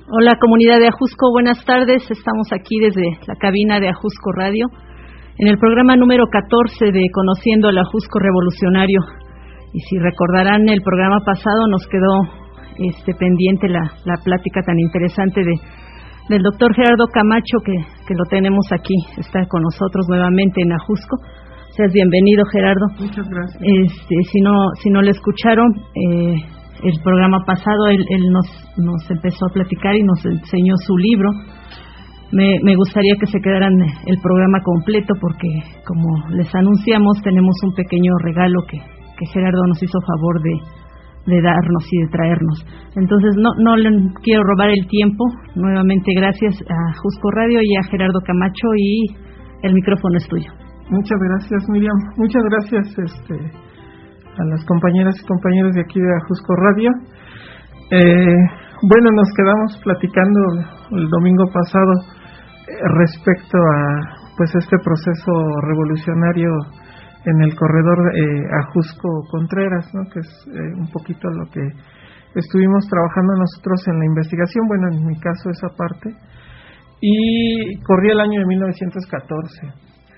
Hola, comunidad de Ajusco, buenas tardes. Estamos aquí desde la cabina de Ajusco Radio, en el programa número 14 de Conociendo al Ajusco Revolucionario. Y si recordarán, el programa pasado nos quedó pendiente la plática tan interesante del doctor Gerardo Camacho, que lo tenemos aquí, está con nosotros nuevamente en Ajusco. Seas bienvenido, Gerardo. Muchas gracias. Si no le escucharon, el programa pasado él nos empezó a platicar y nos enseñó su libro. Me gustaría que se quedaran el programa completo porque, como les anunciamos, tenemos un pequeño regalo que Gerardo nos hizo favor de darnos y de traernos. Entonces no le quiero robar el tiempo. Nuevamente gracias a Ajusco Radio y a Gerardo Camacho, y el micrófono es tuyo. Muchas gracias, Miriam. Muchas gracias a las compañeras y compañeros de aquí de Ajusco Radio. Bueno, nos quedamos platicando el domingo pasado respecto a este proceso revolucionario en el corredor Ajusco-Contreras, ¿no? Que es un poquito lo que estuvimos trabajando nosotros en la investigación, bueno, en mi caso esa parte, y corría el año de 1914.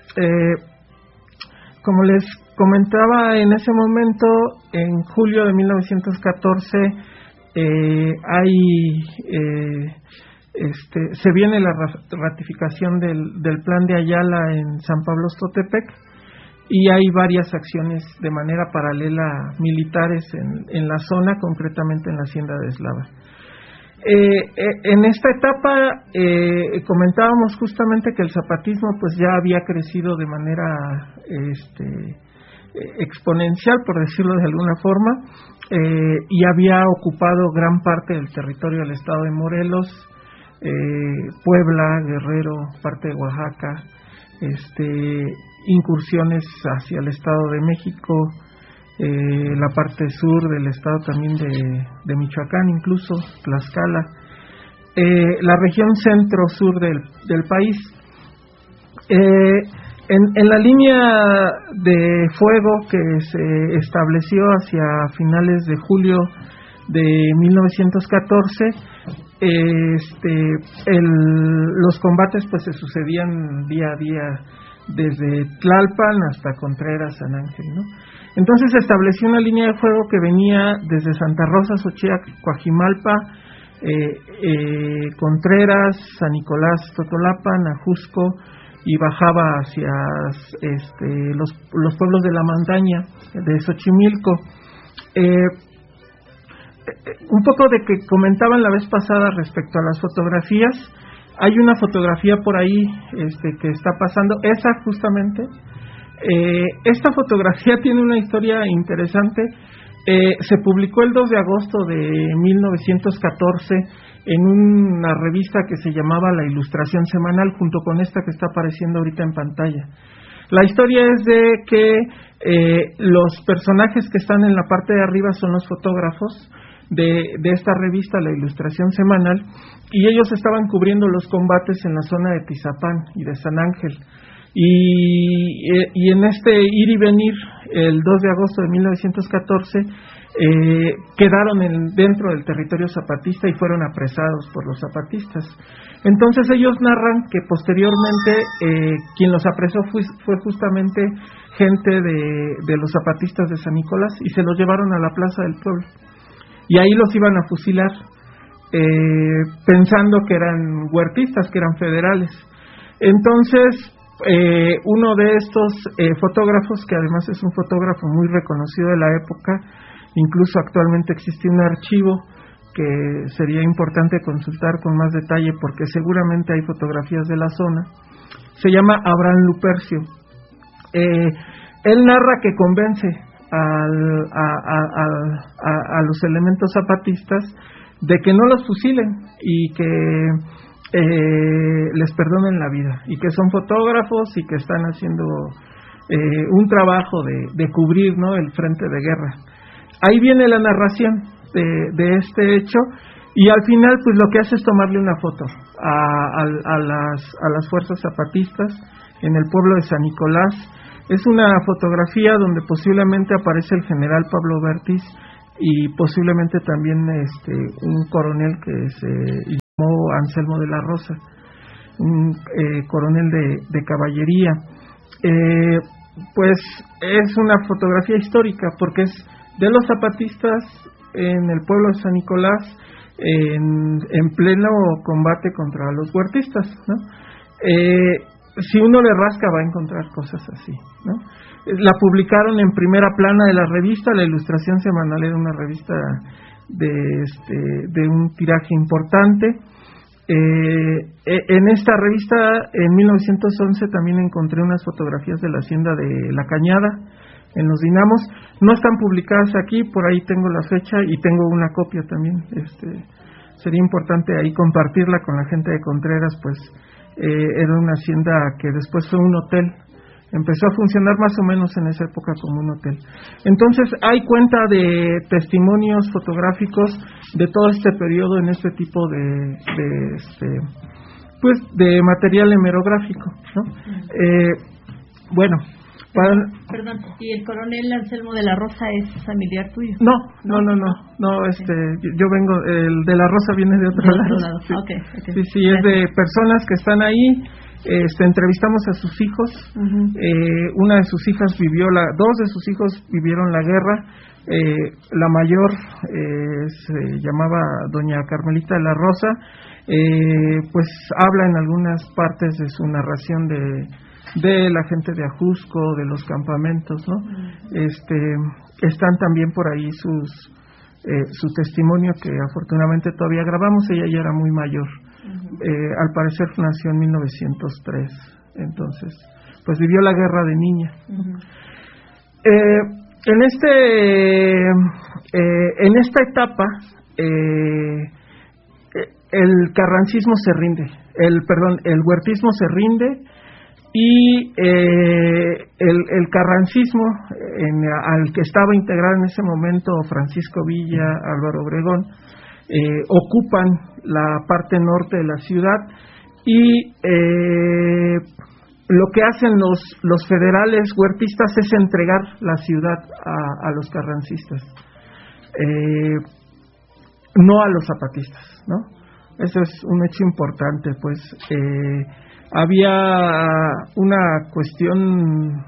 Como les comentaba en ese momento, en julio de 1914 se viene la ratificación del Plan de Ayala en San Pablo Xtotepec, y hay varias acciones de manera paralela militares en la zona, concretamente en la hacienda de Eslava. En esta etapa comentábamos justamente que el zapatismo pues ya había crecido de manera exponencial, por decirlo de alguna forma, y había ocupado gran parte del territorio del estado de Morelos, Puebla, Guerrero, parte de Oaxaca, incursiones hacia el estado de México, la parte sur del estado también de Michoacán, incluso Tlaxcala, la región centro-sur del país. En la línea de fuego que se estableció hacia finales de julio de 1914, los combates pues se sucedían día a día desde Tlalpan hasta Contreras, San Ángel, ¿no? Entonces se estableció una línea de fuego que venía desde Santa Rosa, Xochiac, Coajimalpa, Contreras, San Nicolás, Totolapan, Ajusco, y bajaba hacia los pueblos de la montaña de Xochimilco. Un poco de que comentaban la vez pasada respecto a las fotografías. Hay una fotografía por ahí que está pasando, esa justamente. Esta fotografía tiene una historia interesante. Se publicó el 2 de agosto de 1914 en una revista que se llamaba La Ilustración Semanal, junto con esta que está apareciendo ahorita en pantalla. La historia es de que los personajes que están en la parte de arriba son los fotógrafos de esta revista, La Ilustración Semanal, y ellos estaban cubriendo los combates en la zona de Tizapán y de San Ángel. Y en este ir y venir, el 2 de agosto de 1914, quedaron dentro del territorio zapatista y fueron apresados por los zapatistas. Entonces ellos narran que posteriormente quien los apresó fue justamente gente de los zapatistas de San Nicolás, y se los llevaron a la plaza del pueblo, y ahí los iban a fusilar, pensando que eran huertistas, que eran federales. Entonces uno de estos fotógrafos, que además es un fotógrafo muy reconocido de la época, incluso actualmente existe un archivo que sería importante consultar con más detalle porque seguramente hay fotografías de la zona, se llama Abraham Lupercio. Él narra que convence a los elementos zapatistas de que no los fusilen y que les perdonen la vida, y que son fotógrafos y que están haciendo un trabajo de cubrir, ¿no?, el frente de guerra. Ahí viene la narración de este hecho, y al final pues lo que hace es tomarle una foto a las fuerzas zapatistas en el pueblo de San Nicolás. Es una fotografía donde posiblemente aparece el general Pablo Bertis y posiblemente también un coronel que se Anselmo de la Rosa, un coronel de caballería. Pues es una fotografía histórica porque es de los zapatistas en el pueblo de San Nicolás en pleno combate contra los huertistas, ¿no? Si uno le rasca va a encontrar cosas así, ¿no? La publicaron en primera plana de la revista. La Ilustración Semanal era una revista de un tiraje importante. En esta revista, en 1911, también encontré unas fotografías de la hacienda de La Cañada, en Los Dinamos. No están publicadas aquí, por ahí tengo la fecha y tengo una copia también. Sería importante ahí compartirla con la gente de Contreras, pues era una hacienda que después fue un hotel. Empezó a funcionar más o menos en esa época como un hotel. Entonces hay cuenta de testimonios fotográficos de todo este periodo en este tipo de material hemerográfico, ¿no? Bueno, Perdón, ¿y el coronel Anselmo de la Rosa es familiar tuyo? No, yo vengo, el de la Rosa viene de otro lado. Sí. Okay. Sí, es de personas que están ahí. Entrevistamos a sus hijos. Una de sus hijas dos de sus hijos vivieron la guerra. La mayor se llamaba doña Carmelita de la Rosa. Pues habla en algunas partes de su narración de la gente de Ajusco, de los campamentos, ¿no? Están también por ahí su testimonio, que afortunadamente todavía grabamos. Ella ya era muy mayor. Al parecer nació en 1903, entonces pues vivió la guerra de niña. En esta etapa el carrancismo se rinde, el huertismo se rinde, y el carrancismo al que estaba integrado en ese momento Francisco Villa, Álvaro Obregón, ocupan la parte norte de la ciudad, y lo que hacen los federales huertistas es entregar la ciudad a los carrancistas, no a los zapatistas, ¿no? Eso es un hecho importante, pues había una cuestión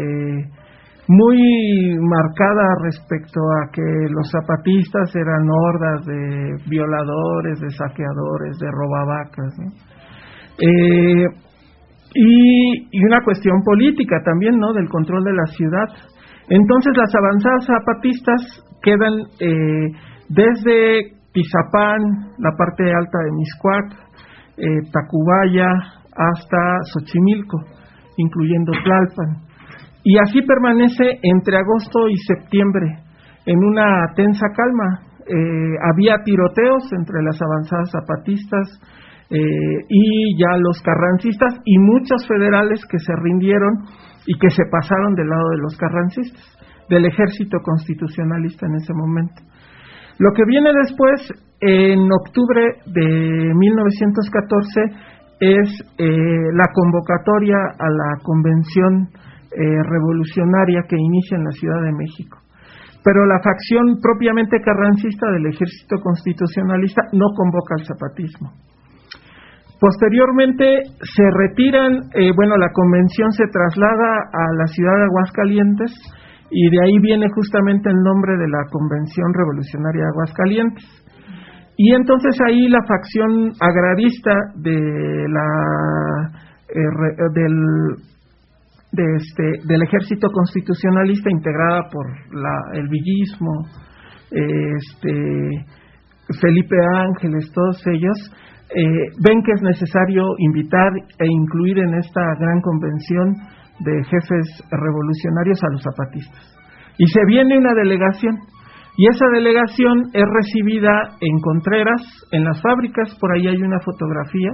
muy marcada respecto a que los zapatistas eran hordas de violadores, de saqueadores, de robavacas, ¿no? Y una cuestión política también, ¿no? Del control de la ciudad. Entonces las avanzadas zapatistas quedan desde Tizapán, la parte alta de Mixcoac, Tacubaya, hasta Xochimilco, incluyendo Tlalpan. Y así permanece entre agosto y septiembre, en una tensa calma. Había tiroteos entre las avanzadas zapatistas y ya los carrancistas, y muchos federales que se rindieron y que se pasaron del lado de los carrancistas, del ejército constitucionalista en ese momento. Lo que viene después, en octubre de 1914, es la convocatoria a la convención revolucionaria que inicia en la Ciudad de México. Pero la facción propiamente carrancista del ejército constitucionalista no convoca al zapatismo. Posteriormente se retiran, la convención se traslada a la ciudad de Aguascalientes, y de ahí viene justamente el nombre de la Convención Revolucionaria de Aguascalientes. Y entonces ahí la facción agrarista del ejército constitucionalista, integrada por el villismo, Felipe Ángeles, todos ellos, ven que es necesario invitar e incluir en esta gran convención de jefes revolucionarios a los zapatistas. Y se viene una delegación, y esa delegación es recibida en Contreras, en las fábricas. Por ahí hay una fotografía,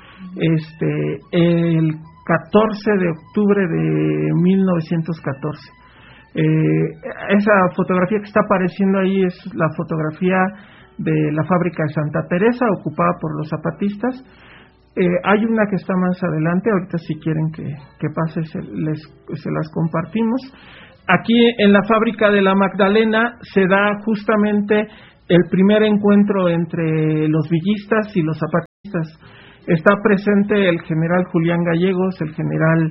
el 14 de octubre de 1914. Esa fotografía que está apareciendo ahí es la fotografía de la fábrica de Santa Teresa, ocupada por los zapatistas. Hay una que está más adelante, ahorita si quieren que pase se las compartimos. Aquí en la fábrica de la Magdalena se da justamente el primer encuentro entre los villistas y los zapatistas. Está presente el general Julián Gallegos, el general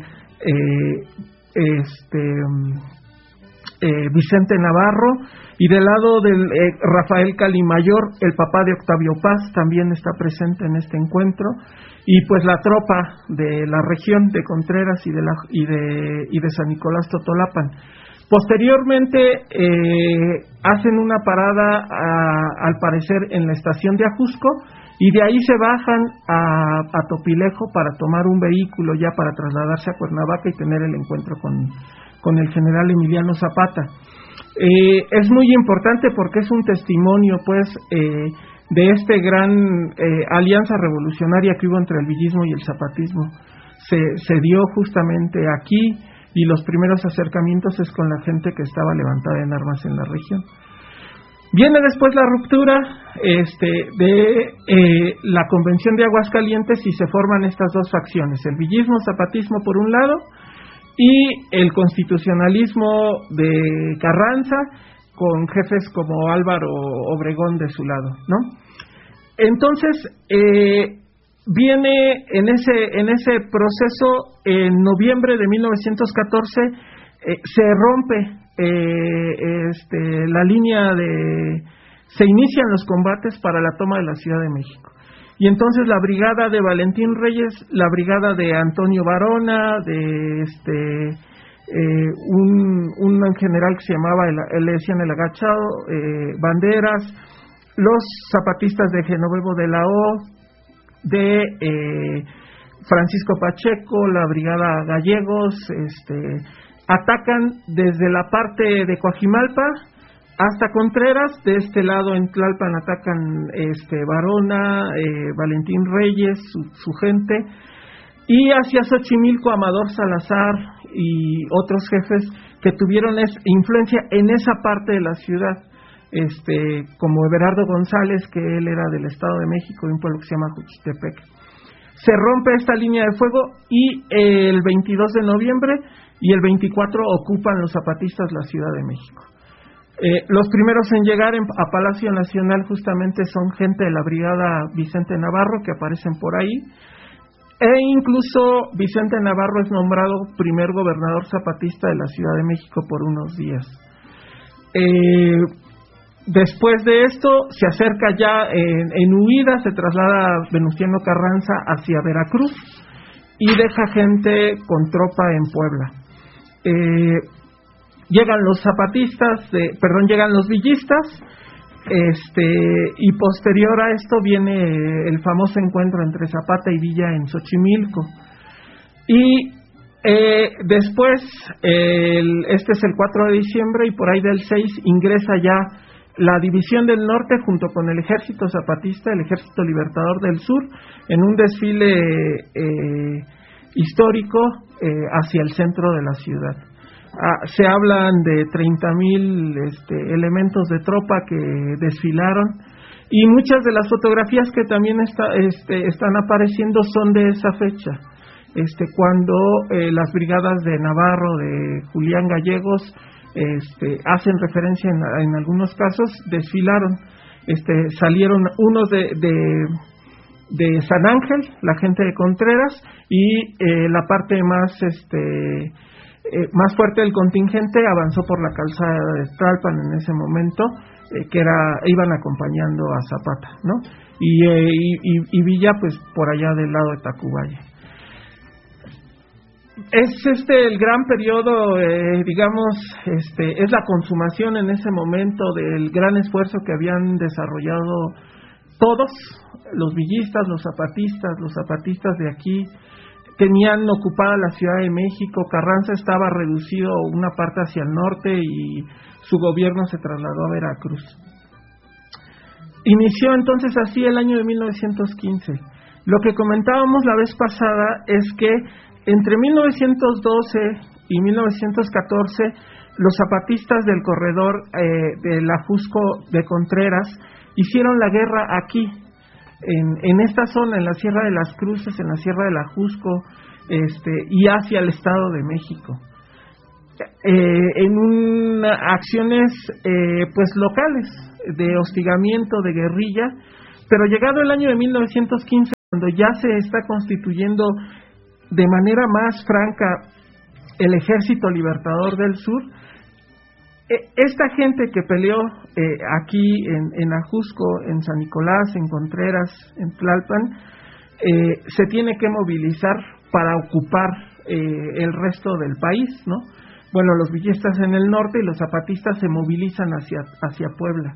Vicente Navarro, y del lado del Rafael Calimayor, el papá de Octavio Paz, también está presente en este encuentro, y pues la tropa de la región de Contreras y de San Nicolás Totolapan. Posteriormente hacen una parada al parecer en la estación de Ajusco, y de ahí se bajan a Topilejo para tomar un vehículo ya para trasladarse a Cuernavaca y tener el encuentro con el general Emiliano Zapata. Es muy importante porque es un testimonio pues de este gran alianza revolucionaria que hubo entre el villismo y el zapatismo. Se dio justamente aquí, y los primeros acercamientos es con la gente que estaba levantada en armas en la región. Viene después la ruptura de la Convención de Aguascalientes, y se forman estas dos facciones, el villismo-zapatismo por un lado y el constitucionalismo de Carranza, con jefes como Álvaro Obregón de su lado, ¿no? Entonces viene en ese proceso, en noviembre de 1914 se rompe la línea se inician los combates para la toma de la Ciudad de México, y entonces la brigada de Valentín Reyes, la brigada de Antonio Varona, de un general que se llamaba, le decían el agachado, Banderas, los zapatistas de Genovevo de la O, de Francisco Pacheco, la brigada Gallegos, atacan desde la parte de Coajimalpa hasta Contreras. De este lado en Tlalpan atacan Varona, Valentín Reyes, su gente, y hacia Xochimilco Amador Salazar y otros jefes que tuvieron influencia en esa parte de la ciudad, como Everardo González, que él era del Estado de México, de un pueblo que se llama Juchitepec. Se rompe esta línea de fuego, y el 22 de noviembre y el 24 ocupan los zapatistas la Ciudad de México. Los primeros en llegar a Palacio Nacional justamente son gente de la brigada Vicente Navarro, que aparecen por ahí, e incluso Vicente Navarro es nombrado primer gobernador zapatista de la Ciudad de México por unos días. Después de esto se acerca ya en huida, se traslada Venustiano Carranza hacia Veracruz y deja gente con tropa en Puebla. Llegan los zapatistas, llegan los villistas, y posterior a esto viene el famoso encuentro entre Zapata y Villa en Xochimilco. Y después, este es el 4 de diciembre, y por ahí del 6 ingresa ya la División del Norte junto con el Ejército Zapatista, el Ejército Libertador del Sur, en un desfile histórico hacia el centro de la ciudad. Se hablan de 30,000 elementos de tropa que desfilaron, y muchas de las fotografías que también están apareciendo son de esa fecha, cuando las brigadas de Navarro, de Julián Gallegos, hacen referencia en algunos casos, desfilaron, salieron unos de San Ángel, la gente de Contreras, y la parte más fuerte del contingente avanzó por la calzada de Tlalpan en ese momento, iban acompañando a Zapata, ¿no? Y Villa pues por allá del lado de Tacubaya. Es el gran periodo, es la consumación en ese momento del gran esfuerzo que habían desarrollado todos, los villistas, los zapatistas de aquí. Tenían ocupada la Ciudad de México, Carranza estaba reducido una parte hacia el norte y su gobierno se trasladó a Veracruz. Inició entonces así el año de 1915. Lo que comentábamos la vez pasada es que entre 1912 y 1914 los zapatistas del corredor del Ajusco de Contreras hicieron la guerra aquí, en esta zona, en la Sierra de las Cruces, en la Sierra del Ajusco, y hacia el Estado de México, en acciones pues locales de hostigamiento, de guerrilla. Pero llegado el año de 1915, cuando ya se está constituyendo de manera más franca el Ejército Libertador del Sur, esta gente que peleó aquí en Ajusco, en San Nicolás, en Contreras, en Tlalpan, se tiene que movilizar para ocupar el resto del país, ¿no? Bueno, los villistas en el norte y los zapatistas se movilizan hacia Puebla.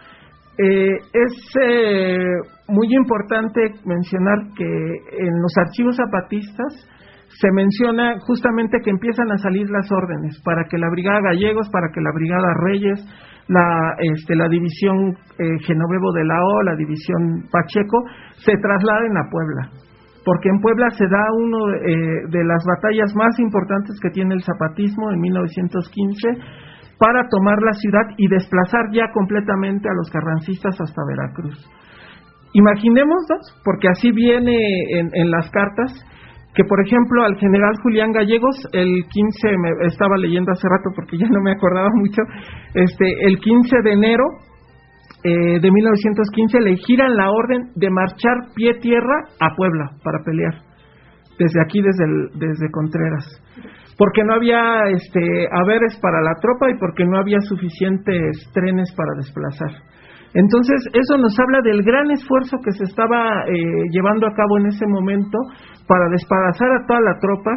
Es muy importante mencionar que en los archivos zapatistas se menciona justamente que empiezan a salir las órdenes para que la Brigada Gallegos, para que la Brigada Reyes, la División Genovevo de la O, la División Pacheco, se trasladen a Puebla, porque en Puebla se da uno de las batallas más importantes que tiene el zapatismo en 1915 para tomar la ciudad y desplazar ya completamente a los carrancistas hasta Veracruz. Imaginémonos, porque así viene en las cartas, que por ejemplo al general Julián Gallegos, el 15, me estaba leyendo hace rato porque ya no me acordaba mucho, el 15 de enero de 1915 le giran la orden de marchar pie tierra a Puebla para pelear, desde aquí, desde Contreras, porque no había haberes para la tropa y porque no había suficientes trenes para desplazar. Entonces eso nos habla del gran esfuerzo que se estaba llevando a cabo en ese momento para desplazar a toda la tropa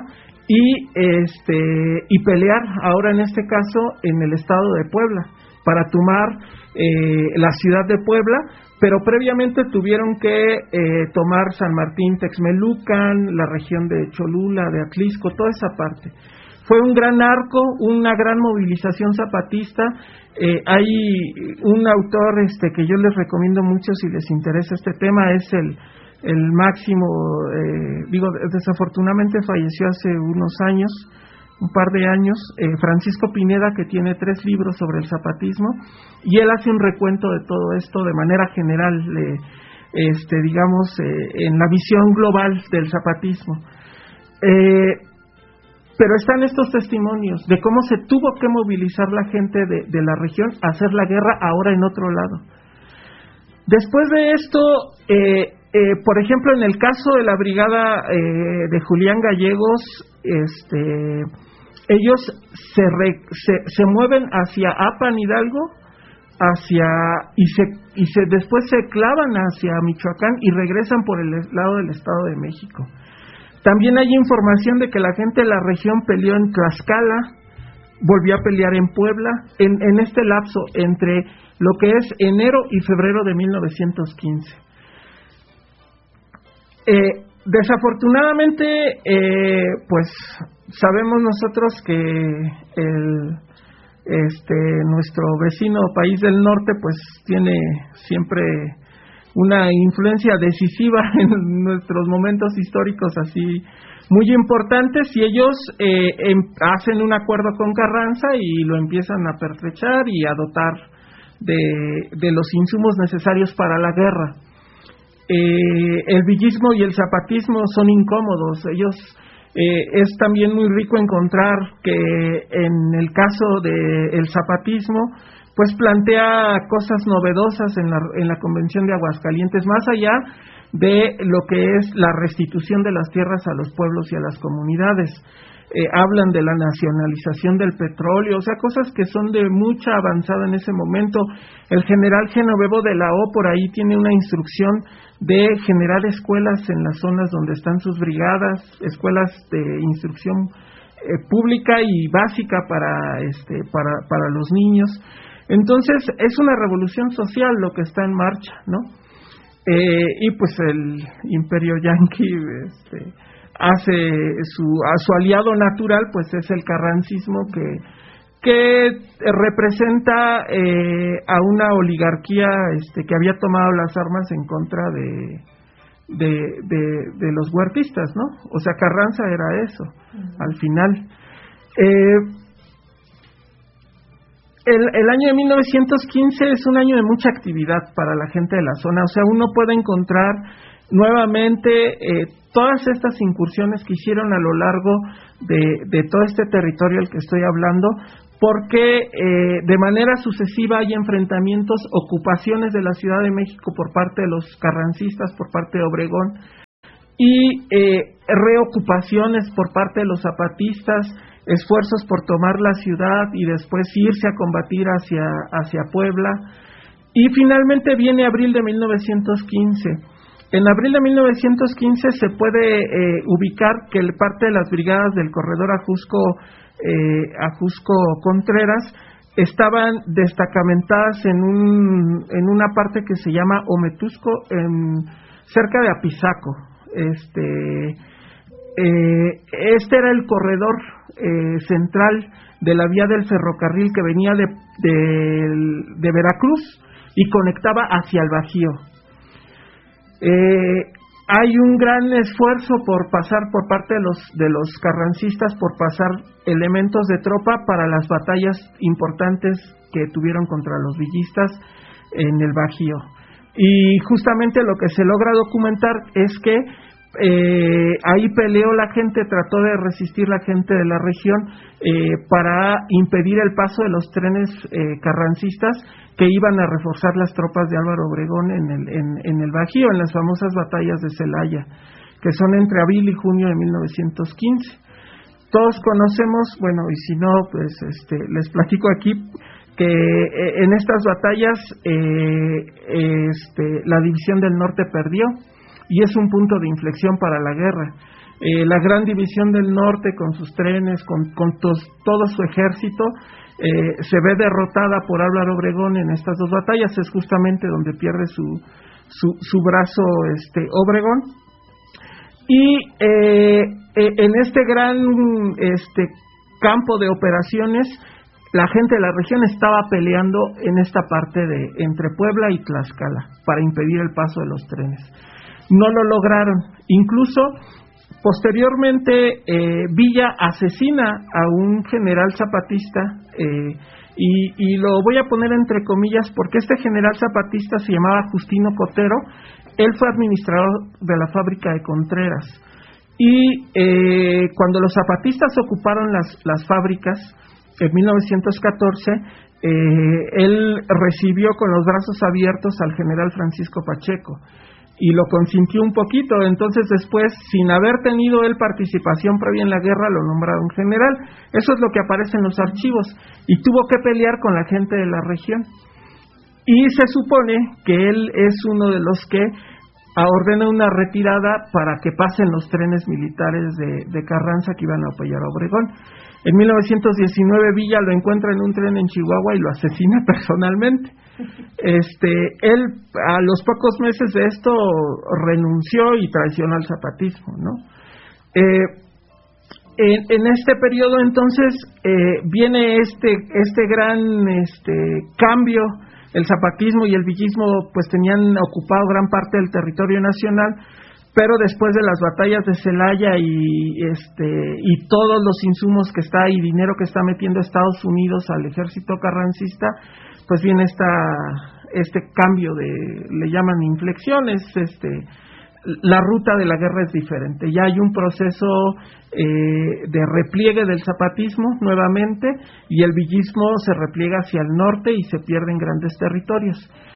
y pelear ahora en este caso en el estado de Puebla para tomar la ciudad de Puebla, pero previamente tuvieron que tomar San Martín Texmelucan, la región de Cholula, de Atlisco, toda esa parte. Fue un gran arco, una gran movilización zapatista. Hay un autor que yo les recomiendo mucho si les interesa este tema, es el Máximo, desafortunadamente falleció hace un par de años, Francisco Pineda, que tiene 3 libros sobre el zapatismo, y él hace un recuento de todo esto de manera general, en la visión global del zapatismo. Pero están estos testimonios de cómo se tuvo que movilizar la gente de la región a hacer la guerra ahora en otro lado. Después de esto, por ejemplo, en el caso de la brigada de Julián Gallegos, ellos se mueven hacia Apan, Hidalgo, después se clavan hacia Michoacán y regresan por el lado del Estado de México. También hay información de que la gente de la región peleó en Tlaxcala, volvió a pelear en Puebla, en este lapso entre lo que es enero y febrero de 1915. Desafortunadamente, pues sabemos nosotros que nuestro vecino país del norte pues tiene siempre una influencia decisiva en nuestros momentos históricos así muy importantes, y ellos hacen un acuerdo con Carranza y lo empiezan a pertrechar y a dotar de los insumos necesarios para la guerra. El villismo y el zapatismo son incómodos. Es también muy rico encontrar que en el caso del zapatismo pues plantea cosas novedosas en la Convención de Aguascalientes, más allá de lo que es la restitución de las tierras a los pueblos y a las comunidades. Hablan de la nacionalización del petróleo, o sea, cosas que son de mucha avanzada en ese momento. El general Genovevo de la O por ahí tiene una instrucción de generar escuelas en las zonas donde están sus brigadas, escuelas de instrucción pública y básica para los niños. Entonces es una revolución social lo que está en marcha, ¿no? Y pues el imperio yanqui hace a su aliado natural, pues es el carrancismo que representa a una oligarquía que había tomado las armas en contra de los huertistas, ¿no? O sea, Carranza era eso, al final. El año de 1915 es un año de mucha actividad para la gente de la zona, o sea, uno puede encontrar nuevamente todas estas incursiones que hicieron a lo largo de todo este territorio al que estoy hablando, porque de manera sucesiva hay enfrentamientos, ocupaciones de la Ciudad de México por parte de los carrancistas, por parte de Obregón, y reocupaciones por parte de los zapatistas, esfuerzos por tomar la ciudad y después irse a combatir hacia Puebla. Y finalmente viene abril de 1915. En abril de 1915 se puede ubicar que parte de las brigadas del corredor Ajusco-Contreras estaban destacamentadas en una parte que se llama Ometusco, cerca de Apizaco. Este era el corredor central de la vía del ferrocarril que venía de Veracruz y conectaba hacia el Bajío. Hay un gran esfuerzo por parte de los carrancistas por pasar elementos de tropa para las batallas importantes que tuvieron contra los villistas en el Bajío. Y justamente lo que se logra documentar es que ahí peleó la gente, trató de resistir la gente de la región para impedir el paso de los trenes carrancistas que iban a reforzar las tropas de Álvaro Obregón en el Bajío, en las famosas batallas de Celaya, que son entre abril y junio de 1915. Todos conocemos, bueno, y si no, pues les platico aquí que en estas batallas la División del Norte perdió, y es un punto de inflexión para la guerra. La Gran División del Norte, con sus trenes, con todo su ejército, se ve derrotada por Álvaro Obregón en estas dos batallas. Es justamente donde pierde su brazo Obregón. Y en este gran campo de operaciones, la gente de la región estaba peleando en esta parte entre Puebla y Tlaxcala para impedir el paso de los trenes. No lo lograron. Incluso posteriormente Villa asesina a un general zapatista, y lo voy a poner entre comillas porque este general zapatista se llamaba Justino Cotero. Él fue administrador de la fábrica de Contreras, y cuando los zapatistas ocuparon las fábricas en 1914, él recibió con los brazos abiertos al general Francisco Pacheco y lo consintió un poquito. Entonces después, sin haber tenido él participación previa en la guerra, lo nombraron general. Eso es lo que aparece en los archivos, y tuvo que pelear con la gente de la región. Y se supone que él es uno de los que ordena una retirada para que pasen los trenes militares de Carranza que iban a apoyar a Obregón. En 1919 Villa lo encuentra en un tren en Chihuahua y lo asesina personalmente. Él a los pocos meses de esto renunció y traicionó al zapatismo, ¿no? En este periodo entonces viene este gran cambio. El zapatismo y el villismo pues tenían ocupado gran parte del territorio nacional, pero después de las batallas de Celaya y todos los insumos y dinero que está metiendo Estados Unidos al ejército carrancista, pues viene este cambio le llaman inflexiones. La ruta de la guerra es diferente. Ya hay un proceso de repliegue del zapatismo nuevamente, y el villismo se repliega hacia el norte y se pierden grandes territorios.